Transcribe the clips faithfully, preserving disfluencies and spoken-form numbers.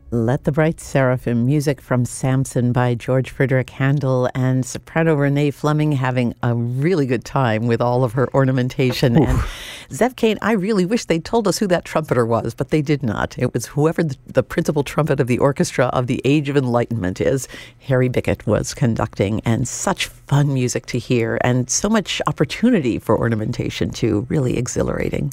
Let the Bright Seraphim, music from Samson by George Frederick Handel, and soprano Renee Fleming having a really good time with all of her ornamentation. Oof. And Zev Kane, I really wish they'd told us who that trumpeter was, but they did not. It was whoever the, the principal trumpet of the orchestra of the Age of Enlightenment is. Harry Bickett was conducting, and such fun music to hear, and so much opportunity for ornamentation too. Really exhilarating.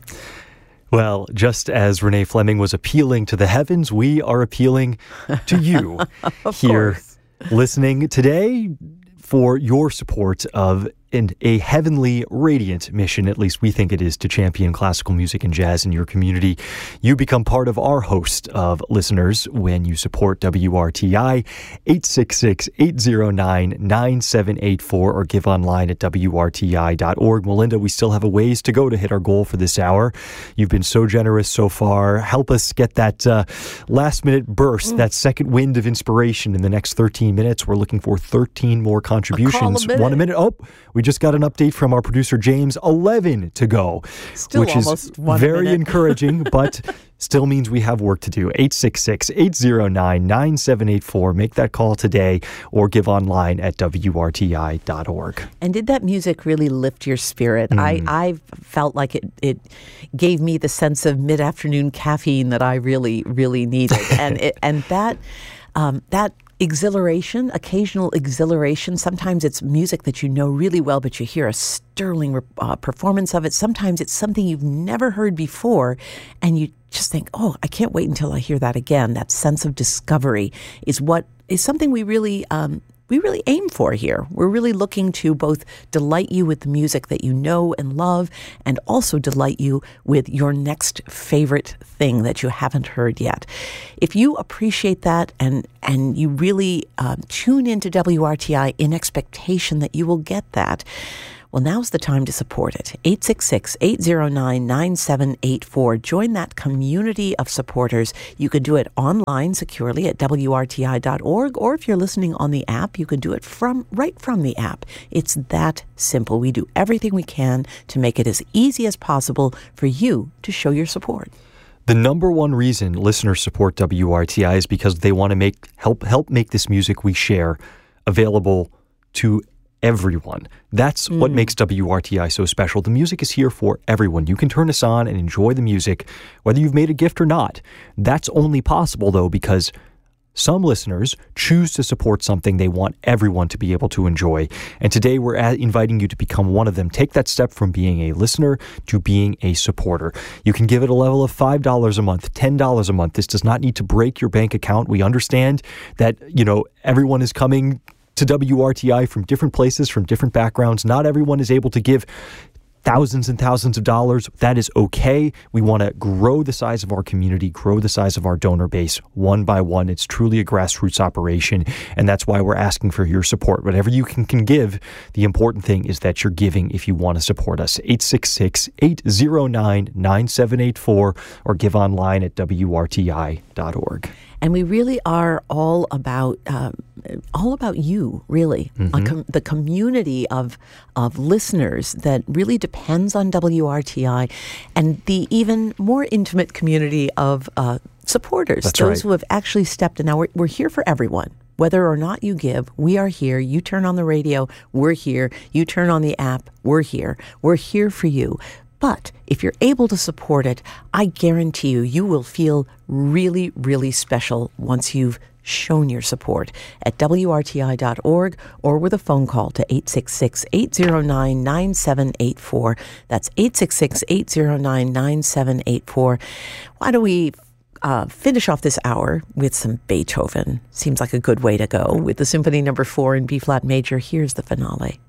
Well, just as Renee Fleming was appealing to the heavens, we are appealing to you here course. Listening today for your support of in a heavenly, radiant mission, at least we think it is, to champion classical music and jazz in your community. You become part of our host of listeners when you support W R T I, eight six six, eight zero nine, nine seven eight four, or give online at W R T I dot org. Melinda, we still have a ways to go to hit our goal for this hour. You've been so generous so far. Help us get that uh, last-minute burst, mm. that second wind of inspiration in the next thirteen minutes. We're looking for thirteen more contributions. A a One a minute. Oh, we just got an update from our producer James, eleven to go, still which is very encouraging, but still means we have work to do. eight six six, eight zero nine, nine seven eight four. Make that call today or give online at W R T I dot org. And did that music really lift your spirit? Mm. I, I felt like it, it gave me the sense of mid-afternoon caffeine that I really, really needed. and it, and that um, that exhilaration, occasional exhilaration. Sometimes it's music that you know really well, but you hear a sterling uh, performance of it. Sometimes it's something you've never heard before, and you just think, oh, I can't wait until I hear that again. That sense of discovery is what is something we really um, we really aim for here. We're really looking to both delight you with the music that you know and love, and also delight you with your next favorite thing that you haven't heard yet. If you appreciate that and and you really um, tune into W R T I in expectation that you will get that, well, now's the time to support it. eight six six, eight zero nine, nine seven eight four. Join that community of supporters. You can do it online securely at W R T I dot org, or if you're listening on the app, you can do it from right from the app. It's that simple. We do everything we can to make it as easy as possible for you to show your support. The number one reason listeners support W R T I is because they want to make help help make this music we share available to everyone. That's mm. what makes W R T I so special. The music is here for everyone. You can turn us on and enjoy the music, whether you've made a gift or not. That's only possible, though, because some listeners choose to support something they want everyone to be able to enjoy. And today we're at inviting you to become one of them. Take that step from being a listener to being a supporter. You can give it a level of five dollars a month, ten dollars a month. This does not need to break your bank account. We understand that, you know, everyone is coming to W R T I from different places, from different backgrounds. Not everyone is able to give thousands and thousands of dollars. That is okay. We want to grow the size of our community, grow the size of our donor base one by one. It's truly a grassroots operation, and that's why we're asking for your support. Whatever you can, can give, the important thing is that you're giving if you want to support us. eight six six, eight zero nine, nine seven eight four, or give online at W R T I dot org. And we really are all about uh, all about you, really. Mm-hmm. Com- the community of of listeners that really depends on W R T I, and the even more intimate community of uh, supporters, That's those right. who have actually stepped in. Now, we're, we're here for everyone. Whether or not you give, we are here. You turn on the radio, we're here. You turn on the app, we're here. We're here for you. But if you're able to support it, I guarantee you, you will feel really, really special once you've shown your support at W R T I dot org, or with a phone call to eight six six, eight zero nine, nine seven eight four. That's eight six six, eight zero nine, nine seven eight four. Why don't we Uh, finish off this hour with some Beethoven? Seems like a good way to go with the Symphony Number Four in B-flat major. Here's the finale.